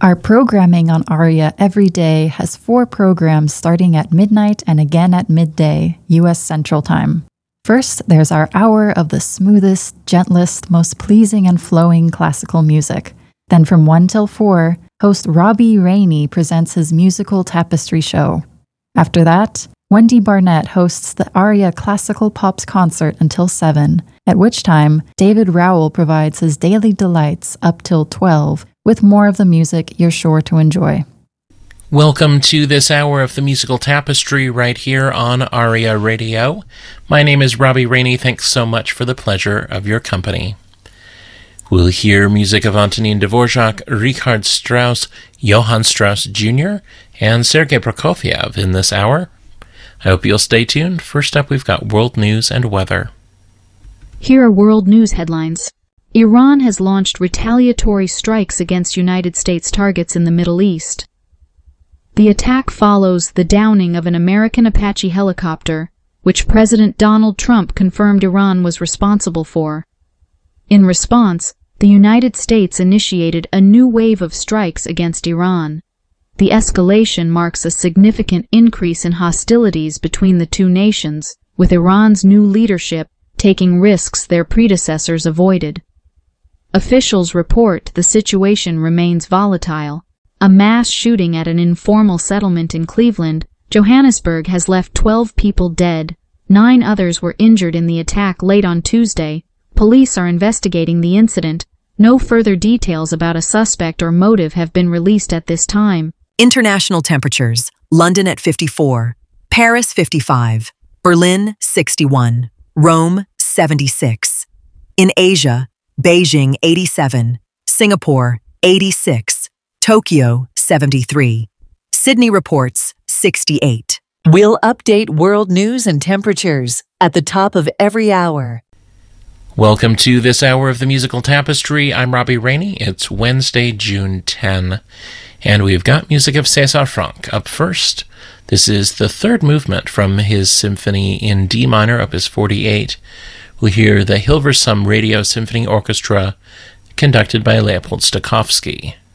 Our programming on ARIA every day has 4 programs starting at midnight and again at midday, U.S. Central Time. First, there's our hour of the smoothest, gentlest, most pleasing and flowing classical music. Then from 1 till 4, host Robbie Rainey presents his musical tapestry show. After that, Wendy Barnett hosts the ARIA Classical Pops concert until 7, at which time David Rowell provides his daily delights up till 12, with more of the music you're sure to enjoy. Welcome to this hour of the musical tapestry right here on ARIA Radio. My name is Robbie Rainey. Thanks so much for the pleasure of your company. We'll hear music of Antonin Dvorak, Richard Strauss, Johann Strauss Jr., and Sergei Prokofiev in this hour. I hope you'll stay tuned. First up, we've got world news and weather. Here are world news headlines. Iran has launched retaliatory strikes against United States targets in the Middle East. The attack follows the downing of an American Apache helicopter, which President Donald Trump confirmed Iran was responsible for. In response, the United States initiated a new wave of strikes against Iran. The escalation marks a significant increase in hostilities between the two nations, with Iran's new leadership taking risks their predecessors avoided. Officials report the situation remains volatile. A mass shooting at an informal settlement in Cleveland, Johannesburg has left 12 people dead. 9 others were injured in the attack late on Tuesday. Police are investigating the incident. No further details about a suspect or motive have been released at this time. International temperatures: London at 54, Paris 55, Berlin 61, Rome 76. In Asia, Beijing 87, Singapore 86, Tokyo 73, Sydney reports 68. We'll update world news and temperatures at the top of every hour. Welcome to this hour of the musical tapestry. I'm Robbie Rainey. It's Wednesday, June 10, and we've got music of César Franck up first. This is the third movement from his symphony in D minor, opus 48. We'll hear the Hilversum Radio Symphony Orchestra, conducted by Leopold Stokowski.